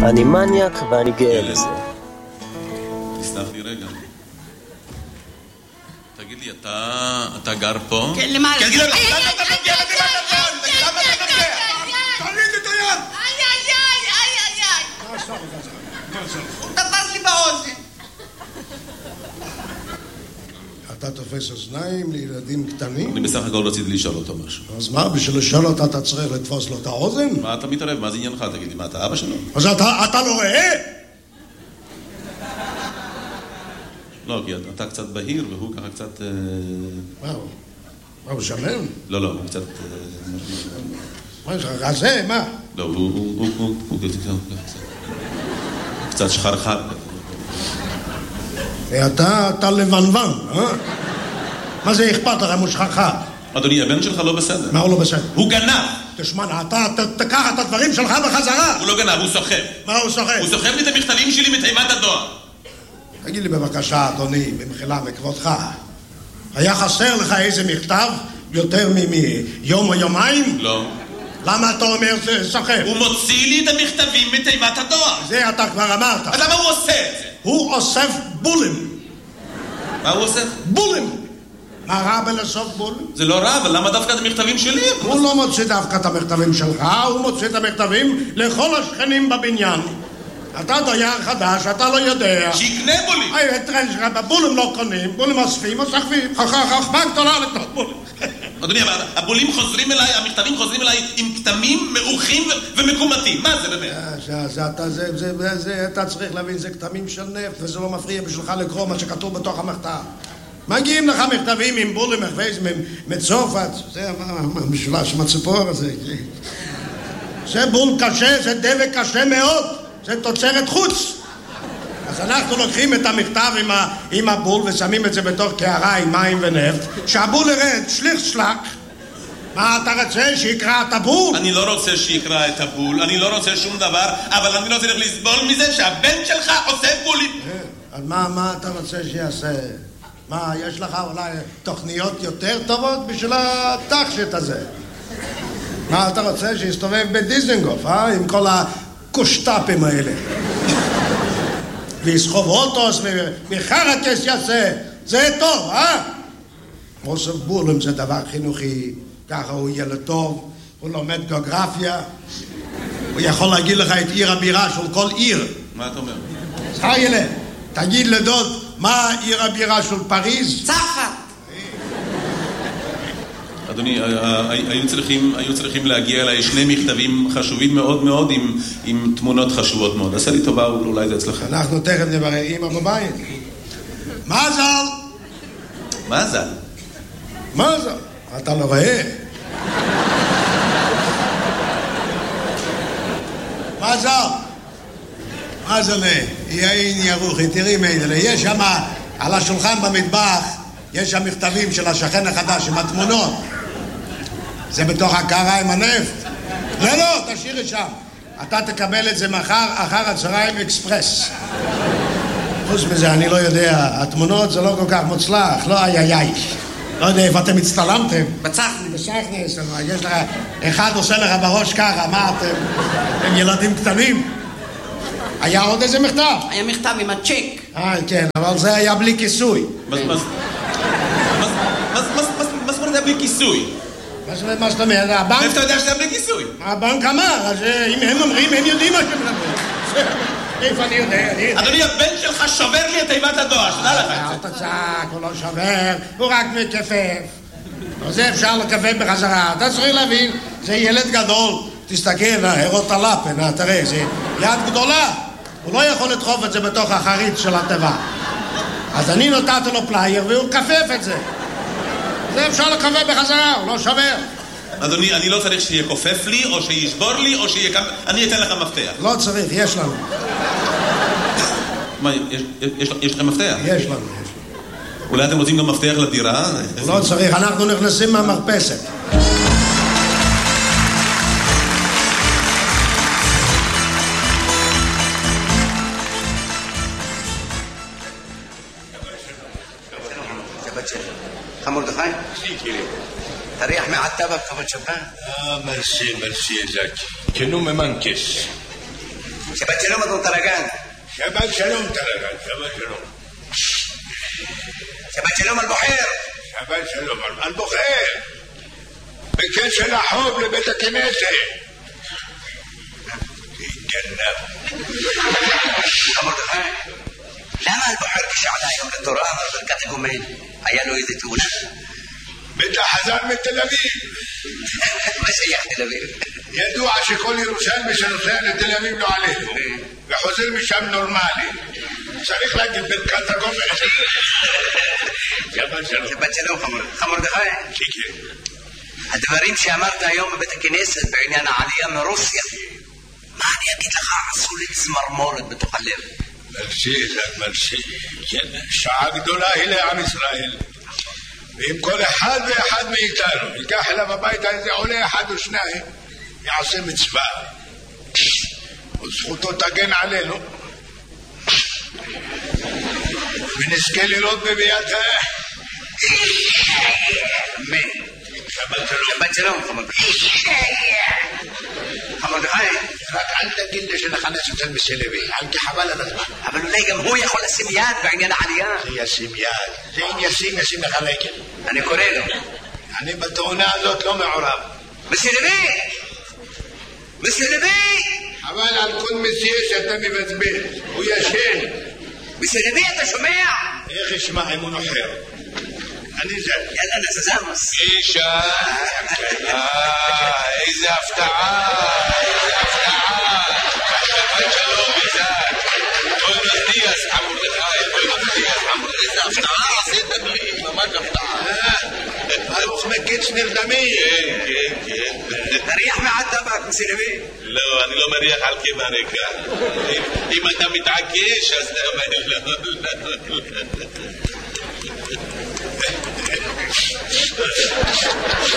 אני מניאק ואני גאה בזה. תסלח לי רגע. תגיד לי, אתה גר פה? כן, למעלה. תגיד לי, למה אתה נוגע למה אתה נוגע? למה אתה נוגע? תוריד את היד! הוא תפס לי באוזן. אתה תופס אוזניים לילדים קטנים? אני בסך הכל רציתי לשאול אותו משהו. אז מה, בשביל לשאול אותה אתה צריך לתפוס לו את האוזן? מה אתה מתערב? מה זה עניינך? תגיד לי, מה אתה אבא שלו? אז אתה לא רואה? לא, כי אתה קצת בהיר והוא ככה קצת... מה, הוא שלם? לא, הוא קצת... מה יש לך, רזה? מה? לא, הוא קצת שחרחר. אתה לבנוון, אה? מה זה אכפת לך אם הוא שחרחר? אדוני, הבן שלך לא בסדר. מה הוא לא בסדר? הוא גנב! תשמע, אתה תקח את הדברים שלך בחזרה. הוא לא גנב, הוא סוחב. מה הוא סוחב? הוא סוחב לי את המכתבים שלי מתיבת הדואר. תגיד לי בבקשה, אדוני, במחילה מכבודך, היה חסר לך איזה מכתב יותר מיום או יומיים? לא. למה אתה אומר סוחב? הוא מוציא לי את המכתבים מתיבת הדואר. זה אתה כבר אמרת. אז למה הוא עושה את זה? הוא אוסף בולים. מה הוא עושה? בולים. מה רע בלאסוף בולים? זה לא רע, אבל למה דווקא את המכתבים שלי? הוא לא מוציא דווקא את המכתבים שלך, הוא מוציא את המכתבים לכל השכנים בבניין. אתה דייר חדש, אתה לא יודע. שיקנה בולים. בולים לא קונים, בולים אוספים, אוספים. חכמה גדולה לקנות בולים. אדוני, הבולים חוזרים אליי, המכתבים חוזרים אליי עם כתמים מעוכים ומקומטים. מה זה באמת? אתה צריך להבין, זה כתמים של נפט, וזה לא מפריע בשבילך לקרוא מה שכתוב בתוך המכתב. מגיעים לך מכתבים עם בולים, מצופת, זה המשולש עם הציפור הזה. זה בול קשה, זה דבק קשה מאוד, זה תוצרת חוץ. אז אנחנו לוקחים את המכתב עם הבול ושמים את זה בתוך קערה עם מים ונפט, שהבול ירד שליך שלק. מה אתה רוצה, שיקרא את הבול? אני לא רוצה שיקרא את הבול, אני לא רוצה שום דבר, אבל אני לא צריך לסבול מזה שהבן שלך עושה בולים. אז מה אתה רוצה שיעשה? מה, יש לך אולי תוכניות יותר טובות בשביל התחשת הזה? מה אתה רוצה, שיסתובב בדיזנגוף, עם כל הקושטאפים האלה? ויסחוב אוטוס וחרקס יעשה, זה טוב, אוסף בולים זה דבר חינוכי, ככה הוא ילד טוב, הוא לומד גיאוגרפיה, הוא יכול להגיד לך את עיר הבירה של כל עיר. מה אתה אומר? חיילה, תגיד לדוד, מה עיר הבירה של פריז? צרפת. אדוני, היו צריכים להגיע אליי שני מכתבים חשובים מאוד מאוד עם תמונות חשובות מאוד. עשה לי טובה, אולי זה אצלך. אנחנו תכף נברר, אמא בבית. מזל! מזל? מזל! אתה לא רואה? מזל! מזל, יין ירוחי, תראי מיידלה, יש שם על השולחן במטבח, יש שם מכתבים של השכן החדש עם התמונות. זה בתוך הקערה עם הנפט. לא, תשאיר את שם. אתה תקבל את זה מחר, אחר הצהריים אקספרס. חוץ מזה, אני לא יודע, התמונות זה לא כל כך מוצלח, לא איי. לא יודע איפה אתם הצטלמתם. בצחני. יש לך, אחד עושה לך בראש ככה, מה אתם? הם ילדים קטנים. היה עוד איזה מכתב? היה מכתב עם הצ'ק. כן, אבל זה היה בלי כיסוי. מה זאת אומרת בלי כיסוי? מה זאת אומרת? הבנק... איפה אתה יודע שזה בלי כיסוי? הבנק אמר, אז אם הם אומרים, הם יודעים מה שהם מדברים. איפה אני יודע? אדוני, הבן שלך שובר לי את תיבת הדואר, שתדע לך אל תצעק, הוא לא שובר, הוא רק מכפף. זה אפשר לכפף בחזרה. אתה צריך להבין, זה ילד גדול. תסתכל, הרות הלפן, תראה, זה יד גדולה. הוא לא יכול לדחוף את זה בתוך החריץ של הטבע. אז אני נתתי לו פלייר והוא כפף את זה. זה אפשר לכפף בחזרה, הוא לא שובר. אדוני, אני לא צריך שיכופף לי, או שישבור לי, או אני אתן לך מפתח. לא צריך, יש לנו. מה, יש לכם מפתח? יש לנו. אולי אתם רוצים גם מפתח לדירה? לא צריך, אנחנו נכנסים מהמרפסת. מרדכי? תריח מעטבה בכפות שפן? מרשי, ז'ק. כנו ממנקש. שבת שלום אדון טרגן. שבת שלום טרגן, שבת שלום. שבת שלום אל-בוחר. שבת שלום אל-בוחר. בקשר לחוב לבית הכנסת. גנב. מרדכי, למה אל-בוחר כשעלה היום לתורה אמר ברכת הגומל? היה לו איזה תאונה? בטח חזר מתל אביב. מה שייך תל אביב? ידוע שכל ירושלמי שנוסע לתל אביב לא עלינו, וחוזר משם נורמלי. צריך להגיד ברכת הגומל. שבת שלום. שבת שלום מרדכי. כן. הדברים שאמרת היום בבית הכנסת בעניין העלייה מרוסיה, מה אני אגיד לך? עשו לי צמרמורת בתוך הלב. מרשי, זק מרשי. שעה גדולה היא לעם ישראל. ואם כל אחד ואחד מאיתנו ייקח אליו הביתה איזה עולה אחד או שניים, יעשה מצווה. וזכותו תגן עלינו. ונזכה לראות בביאתה. אמן. שבת שלום. שבת שלום, מרדכי. רק אל תגיד לי שנחנש אצל מסלבי, כי חבל על הזמן. אבל אולי גם הוא יכול לשים יד בעניין העלייה. ישים יד. זה אם ישים לך רגל. אני קורא לו. אני בתאונה הזאת לא מעורב. מסלבי! אבל על כל מסיר שאתה מבזבז, הוא ישן. מסלבי, אתה שומע? איך ישמע אם הוא נוחר? אני זה. יאללה, נזזמוס. אישה, איזה הפתעה, איזה הפתעה. שבת שלום, איזק. בואי נדיאס, מרדכי, איזה הפתעה עשית לי, ממש הפתעה. אלוף מקיץ נרדמי. כן. תריח מעט דבק, מסלבי. לא, אני לא מריח על קיבה ריקה. אם אתה מתעקש, אז לא.